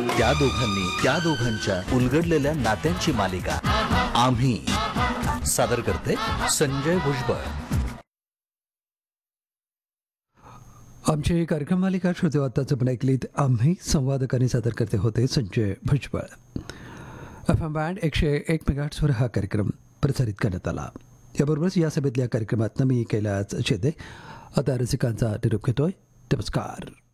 त्या दोघांनी त्या दोघांच्या उलगडलेल्या नात्यांची मालिका आम्ही सादर करते संजय भुजबळ. आमची कार्यक्रम मालिका श्रोते आत्ताच आपण ऐकलीत. आम्ही संवादकांनी सादर करते होते संजय भुजबळ. FM बँड 101 मेगाहर्ट्झवर हा कार्यक्रम प्रसारित करण्यात आला. याबरोबरच या सभेतल्या कार्यक्रमात मी कैलास शेदे आता रसिकांचा निरोप घेतोय. नमस्कार.